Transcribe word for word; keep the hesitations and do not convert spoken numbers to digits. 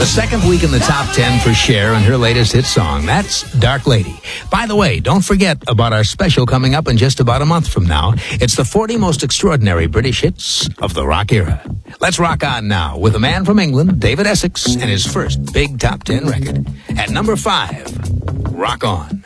The second week in the top ten for Cher and her latest hit song. That's Dark Lady. By the way, don't forget about our special coming up in just about a month from now. It's the forty most extraordinary British hits of the rock era. Let's rock on now with a man from England, David Essex, and his first big top ten record. At number five, Rock On.